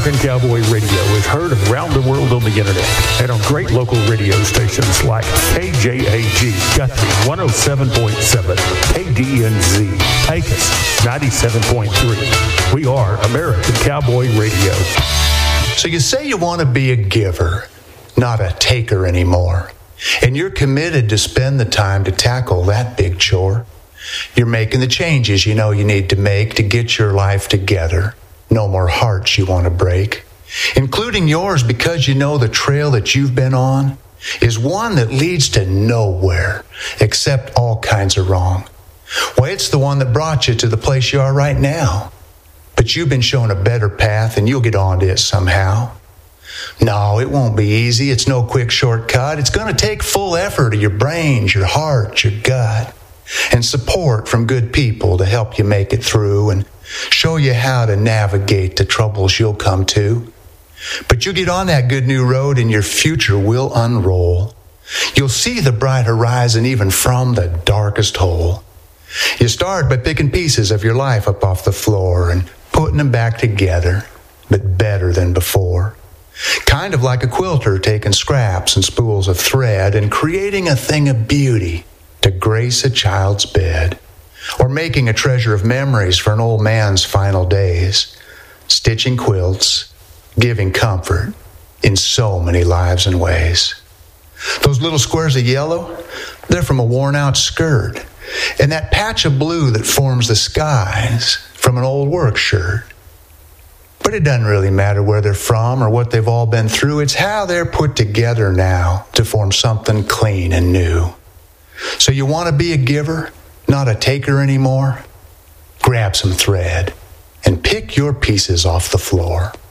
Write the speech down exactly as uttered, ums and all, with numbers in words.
American Cowboy Radio is heard around the world on the internet and on great local radio stations like K J A G, Guthrie one oh seven point seven, K D N Z, Pecos ninety-seven point three. We are American Cowboy Radio. So you say you want to be a giver, not a taker anymore. And you're committed to spend the time to tackle that big chore. You're making the changes you know you need to make to get your life together. No more hearts you want to break, including yours, because you know the trail that you've been on is one that leads to nowhere except all kinds of wrong. Well, it's the one that brought you to the place you are right now. But you've been shown a better path and you'll get onto it somehow. No, it won't be easy. It's no quick shortcut. It's going to take full effort of your brains, your heart, your gut, and support from good people to help you make it through and show you how to navigate the troubles you'll come to. But you'll get on that good new road and your future will unroll. You'll see the bright horizon even from the darkest hole. You start by picking pieces of your life up off the floor and putting them back together, but better than before. Kind of like a quilter taking scraps and spools of thread and creating a thing of beauty to grace a child's bed. Or making a treasure of memories for an old man's final days. Stitching quilts, giving comfort in so many lives and ways. Those little squares of yellow, they're from a worn-out skirt. And that patch of blue that forms the skies from an old work shirt. But it doesn't really matter where they're from or what they've all been through. It's how they're put together now to form something clean and new. So you want to be a giver, not a taker anymore? Grab some thread and pick your pieces off the floor.